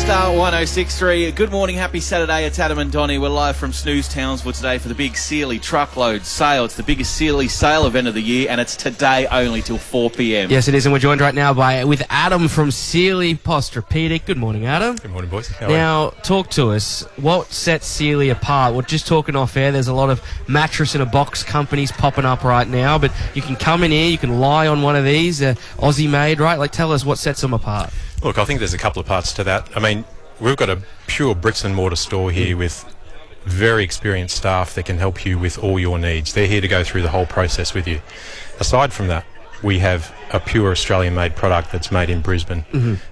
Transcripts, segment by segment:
Star 106.3. Good morning, happy Saturday. It's Adam and Donnie. We're live from Snooze Townsville today for the big Sealy truckload sale. It's the biggest Sealy sale event of the year, and it's today only till 4 p.m. Yes, it is, and we're joined right now with Adam from Sealy Posturepedic. Good morning, Adam. Good morning, boys. Now, talk to us. What sets Sealy apart? We're just talking off air. There's a lot of mattress in a box companies popping up right now, but you can come in here, you can lie on one of these, Aussie made, right? Like, tell us what sets them apart. Look, I think there's a couple of parts to that. I mean, we've got a pure bricks and mortar store here with very experienced staff that can help you with all your needs. They're here to go through the whole process with you. Aside from that, we have a pure Australian-made product that's made in Brisbane.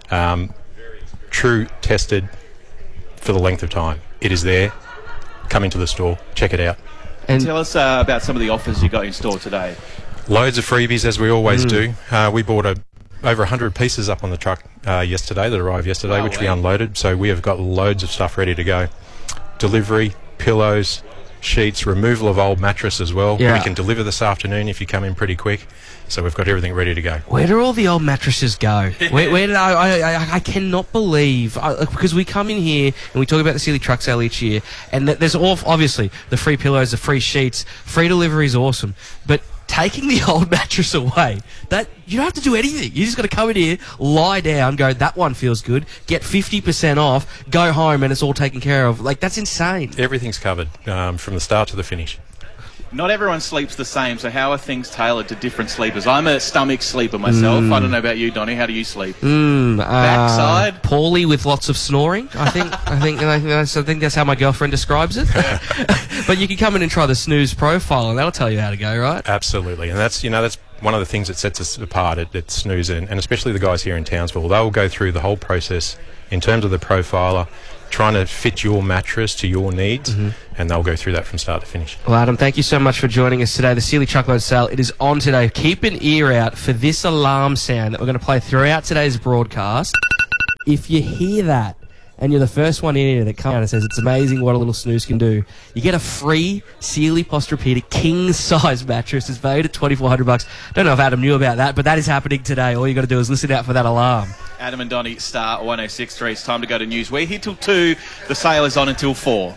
True, tested for the length of time. It is there. Come into the store, check it out. And tell us about some of the offers you got in store today. Loads of freebies, as we always do. We bought over 100 pieces up on the truck yesterday, that arrived yesterday, which we unloaded. So we have got loads of stuff ready to go. Delivery, pillows, sheets, removal of old mattress as well. Yeah. We can deliver this afternoon if you come in pretty quick. So we've got everything ready to go. Where do all the old mattresses go? Where did I cannot believe, because we come in here and we talk about the Sealy truck sale each year, and there's obviously the free pillows, the free sheets, free delivery is awesome, but taking the old mattress away, that you don't have to do anything. You just got to come in here, lie down, go, that one feels good, get 50% off, go home, and it's all taken care of. Like, that's insane. Everything's covered from the start to the finish. Not everyone sleeps the same, so how are things tailored to different sleepers? I'm a stomach sleeper myself. I don't know about you, Donnie. How do you sleep? Backside? Poorly with lots of snoring, I think. I think that's how my girlfriend describes it. But you can come in and try the Snooze profile, and that'll tell you how to go, right? Absolutely, and that's one of the things that sets us apart at Snooze, and especially the guys here in Townsville. They'll go through the whole process in terms of the profiler, trying to fit your mattress to your needs, and they'll go through that from start to finish. Well, Adam, thank you so much for joining us today. The Sealy Truckload Sale, it is on today. Keep an ear out for this alarm sound that we're going to play throughout today's broadcast. If you hear that, and you're the first one in here that comes out and says it's amazing what a little snooze can do, you get a free Sealy Posturepedic king-size mattress. It's valued at $2,400. Don't know if Adam knew about that, but that is happening today. All you got to do is listen out for that alarm. Adam and Donnie, Star 106.3. It's time to go to news. We're here till 2. The sale is on until 4.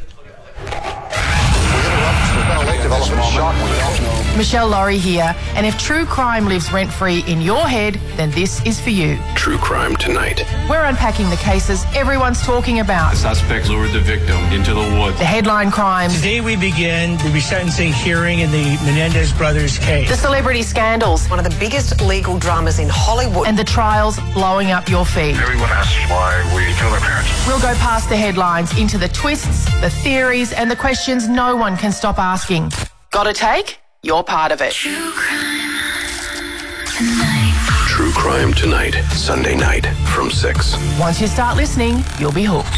Michelle Laurie here, and if true crime lives rent-free in your head, then this is for you. True Crime Tonight. We're unpacking the cases everyone's talking about. The suspect lured the victim into the woods. The headline crimes. Today we begin the resentencing hearing in the Menendez brothers case. The celebrity scandals. One of the biggest legal dramas in Hollywood. And the trials blowing up your feed. Everyone asks why we kill their parents. We'll go past the headlines into the twists, the theories, and the questions no one can stop asking. Got a take? You're part of it. True Crime Tonight, Sunday night from 6. Once you start listening, you'll be hooked.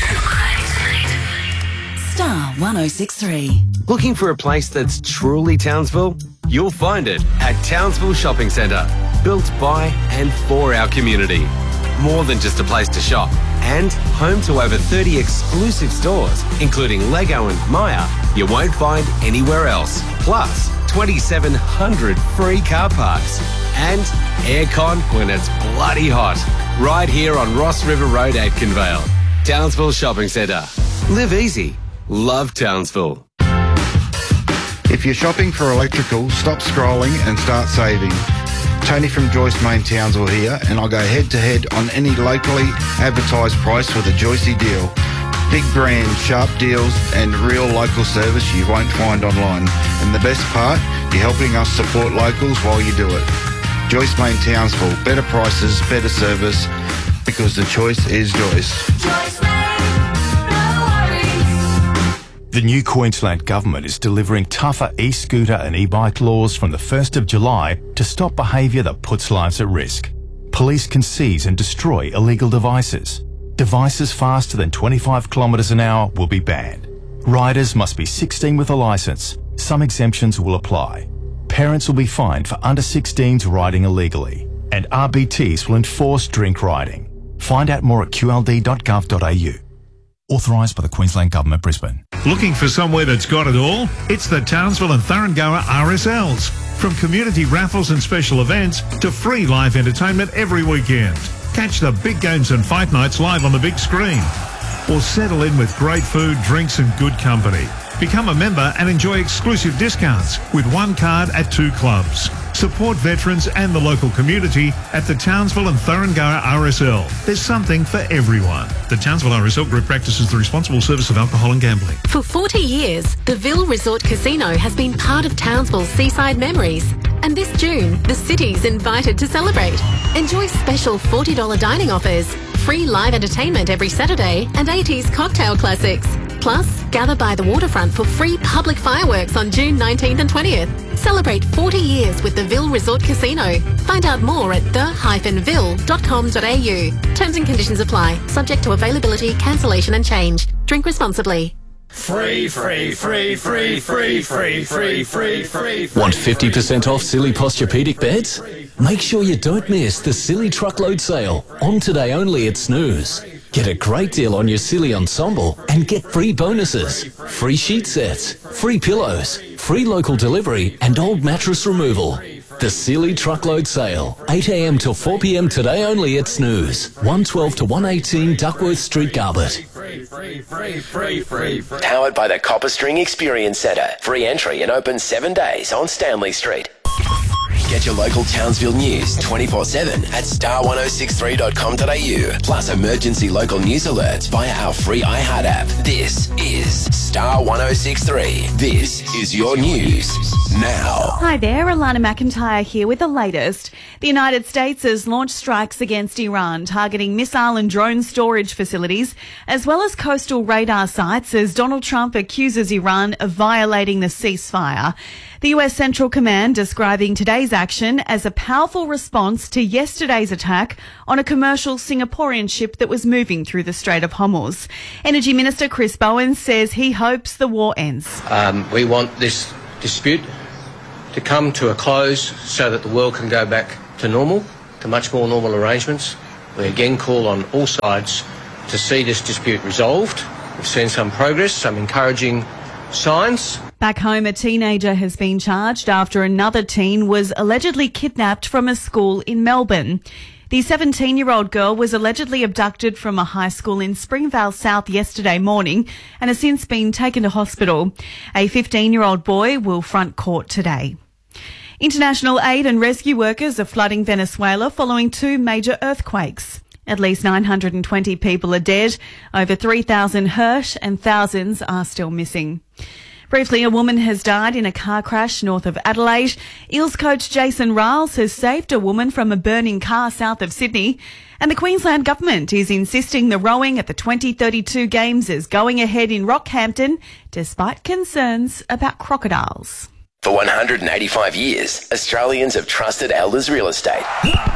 Star 106.3. Looking for a place that's truly Townsville? You'll find it at Townsville Shopping Centre. Built by and for our community. More than just a place to shop. And home to over 30 exclusive stores, including Lego and Maya, you won't find anywhere else. Plus, 2,700 free car parks. And aircon when it's bloody hot. Right here on Ross River Road, Aitkenvale. Townsville Shopping Centre. Live easy. Love Townsville. If you're shopping for electrical, stop scrolling and start saving. Tony from Joyce Main Townsville here, and I'll go head-to-head on any locally advertised price with a Joycey deal. Big brand, sharp deals, and real local service you won't find online. And the best part, you're helping us support locals while you do it. Joyce Main Townsville, better prices, better service, because the choice is Joyce. Joyce Main, no worries. The new Queensland Government is delivering tougher e-scooter and e-bike laws from the 1st of July to stop behaviour that puts lives at risk. Police can seize and destroy illegal devices. Devices faster than 25 kilometres an hour will be banned. Riders must be 16 with a licence. Some exemptions will apply. Parents will be fined for under 16s riding illegally. And RBTs will enforce drink riding. Find out more at qld.gov.au. Authorised by the Queensland Government, Brisbane. Looking for somewhere that's got it all? It's the Townsville and Thuringowa RSLs. From community raffles and special events to free live entertainment every weekend. Catch the big games and fight nights live on the big screen. Or settle in with great food, drinks and good company. Become a member and enjoy exclusive discounts with one card at 2 clubs. Support veterans and the local community at the Townsville and Thurangara RSL. There's something for everyone. The Townsville RSL Group practices the responsible service of alcohol and gambling. For 40 years, the Ville Resort Casino has been part of Townsville's seaside memories. And this June, the city's invited to celebrate. Enjoy special $40 dining offers, free live entertainment every Saturday, and 80s cocktail classics. Plus, gather by the waterfront for free public fireworks on June 19th and 20th. Celebrate 40 years with the Ville Resort Casino. Find out more at the-ville.com.au. Terms and conditions apply, subject to availability, cancellation and change. Drink responsibly. Free, free, free, free, free, free, free, free, free. Want 50% off Silly Posturepedic beds? Make sure you don't miss the Silly Truckload Sale, on today only at Snooze. Get a great deal on your Silly ensemble and get free bonuses. Free sheet sets, free pillows, free local delivery and old mattress removal. The Silly Truckload Sale, 8 a.m. till 4 p.m. today only at Snooze. 112 to 118 Duckworth Street, Garbett. Powered by the Copper String Experience Centre. Free entry and open 7 days on Stanley Street. Get your local Townsville news 24/7 at star1063.com.au. Plus emergency local news alerts via our free iHeart app. This is Star 1063. This is your news now. Hi there, Alana McIntyre here with the latest. The United States has launched strikes against Iran, targeting missile and drone storage facilities, as well as coastal radar sites, as Donald Trump accuses Iran of violating the ceasefire. The US Central Command describing today's action as a powerful response to yesterday's attack on a commercial Singaporean ship that was moving through the Strait of Hormuz. Energy Minister Chris Bowen says he hopes the war ends. We want this dispute to come to a close so that the world can go back to normal, to much more normal arrangements. We again call on all sides to see this dispute resolved. We've seen some progress, some encouraging signs. Back home, a teenager has been charged after another teen was allegedly kidnapped from a school in Melbourne. The 17-year-old girl was allegedly abducted from a high school in Springvale South yesterday morning and has since been taken to hospital. A 15-year-old boy will front court today. International aid and rescue workers are flooding Venezuela following 2 major earthquakes. At least 920 people are dead, over 3,000 hurt, and thousands are still missing. Briefly, a woman has died in a car crash north of Adelaide. Eels coach Jason Riles has saved a woman from a burning car south of Sydney. And the Queensland Government is insisting the rowing at the 2032 Games is going ahead in Rockhampton, despite concerns about crocodiles. For 185 years, Australians have trusted Elders Real Estate.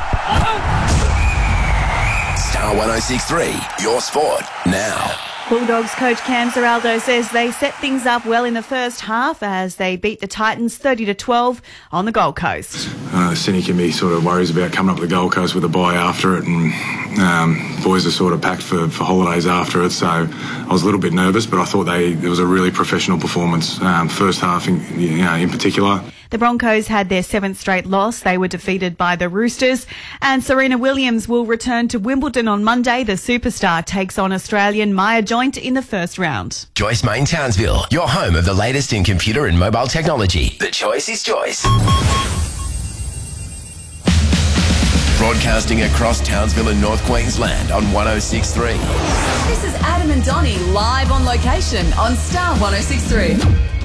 Star 1063, your sport now. Bulldogs coach Cam Zeraldo says they set things up well in the first half as they beat the Titans 30-12 on the Gold Coast. Sydney can be sort of worries about coming up to the Gold Coast with a bye after it, and boys are sort of packed for holidays after it, so I was a little bit nervous, but I thought it was a really professional performance, first half in particular. The Broncos had their 7th straight loss. They were defeated by the Roosters. And Serena Williams will return to Wimbledon on Monday. The superstar takes on Australian Maya Joint in the first round. Joyce Main Townsville, your home of the latest in computer and mobile technology. The choice is Joyce. Broadcasting across Townsville and North Queensland on 106.3. This is Adam and Donnie live on location on Star 1063.